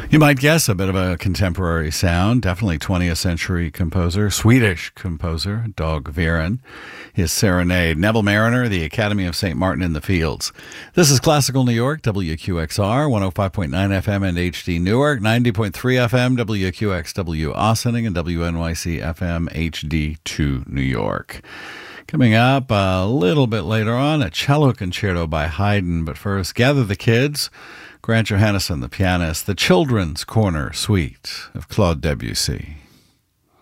You might guess a bit of a contemporary sound, definitely 20th century composer, Swedish composer, Dag Viren. His Serenade, Neville Mariner, the Academy of St. Martin in the Fields. This is Classical New York, WQXR, 105.9 FM and HD Newark, 90.3 FM, WQXW Ossining, and WNYC FM HD2 New York. Coming up a little bit later on, a cello concerto by Haydn, but first, Gather the Kids, Grant Johannesson, the pianist, the Children's Corner Suite of Claude Debussy.